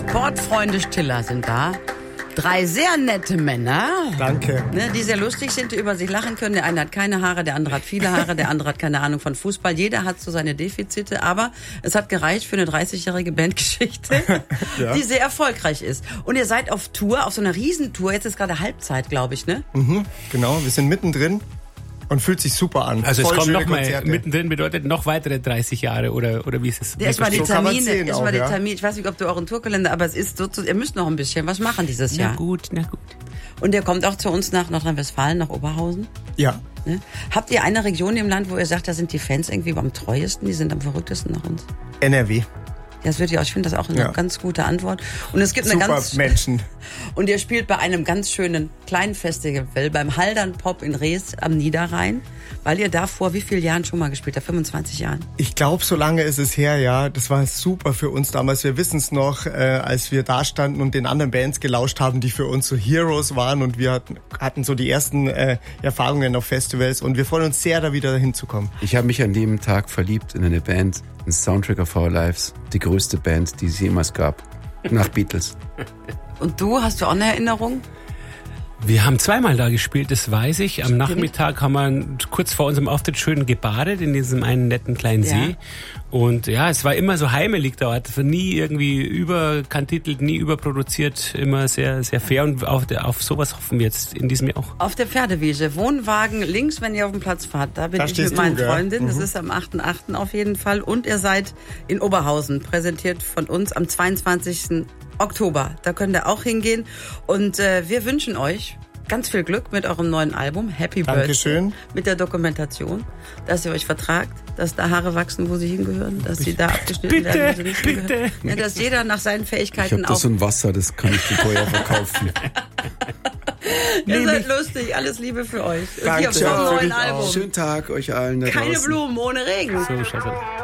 Sportfreunde Stiller sind da. 3 sehr nette Männer. Danke. Ne, die sehr lustig sind, die über sich lachen können. Der eine hat keine Haare, der andere hat viele Haare, der andere hat keine Ahnung von Fußball. Jeder hat so seine Defizite, aber es hat gereicht für eine 30-jährige Bandgeschichte, ja, die sehr erfolgreich ist. Und ihr seid auf Tour, auf so einer Riesentour. Jetzt ist gerade Halbzeit, glaube ich, ne? Mhm, genau, wir sind mittendrin. Und fühlt sich super an. Also voll es kommt noch mal, Konzerte. Mittendrin bedeutet noch weitere 30 Jahre oder wie ist es? Erstmal die Termine, die Termine. Ich weiß nicht, ob du euren Tourkalender, aber es ist so, ihr müsst noch ein bisschen was machen dieses Jahr. Na gut. Und ihr kommt auch zu uns nach Nordrhein-Westfalen, nach Oberhausen? Ja. Ne? Habt ihr eine Region im Land, wo ihr sagt, da sind die Fans irgendwie am treuesten, die sind am verrücktesten nach uns? NRW. Ja, das würde ich auch. Ich finde das auch eine ganz gute Antwort. Und es gibt super eine ganz Menschen. Und ihr spielt bei einem ganz schönen kleinen Festival beim Haldern Pop in Rees am Niederrhein, weil ihr da vor wie vielen Jahren schon mal gespielt habt? 25 Jahren? Ich glaube, so lange ist es her, ja. Das war super für uns damals. Wir wissen es noch, als wir da standen und den anderen Bands gelauscht haben, die für uns so Heroes waren, und wir hatten so die ersten Erfahrungen auf Festivals, und wir freuen uns sehr, da wieder hinzukommen. Ich habe mich an dem Tag verliebt in eine Band, ein Soundtrack of Our Lives, die größte Band, die es jemals gab, nach Beatles. Und du, hast du auch eine Erinnerung? Wir haben zweimal da gespielt, das weiß ich. Am Nachmittag haben wir kurz vor unserem Auftritt schön gebadet in diesem einen netten kleinen See. Und ja, es war immer so heimelig dort. Nie irgendwie überkantitelt, nie überproduziert, immer sehr, sehr fair. Und auf sowas hoffen wir jetzt in diesem Jahr auch. Auf der Pferdewiese, Wohnwagen links, wenn ihr auf den Platz fahrt. Da bin ich mit meinen Freundinnen. Das ist am 8.8. auf jeden Fall. Und ihr seid in Oberhausen, präsentiert von uns am 22. Oktober. Da könnt ihr auch hingehen. Und wir wünschen euch ganz viel Glück mit eurem neuen Album. Happy Birthday. Mit der Dokumentation, dass ihr euch vertragt, dass da Haare wachsen, wo sie hingehören, dass sie da abgeschnitten werden, wo sie nicht hingehören. Ja, dass jeder nach seinen Fähigkeiten Ich habe da so ein Wasser, das kann ich dir teuer verkaufen. Ihr seid lustig, alles Liebe für euch. Danke. Und hier vom neuen Album. Schönen Tag euch allen da Keine draußen. Blumen ohne Regen. So, scheiße.